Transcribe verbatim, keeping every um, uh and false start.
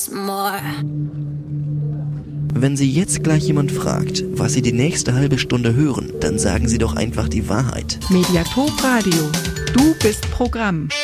Wenn Sie jetzt gleich jemand fragt, was Sie die nächste halbe Stunde hören, dann sagen Sie doch einfach die Wahrheit. Mediathek Radio. Du bist Programm.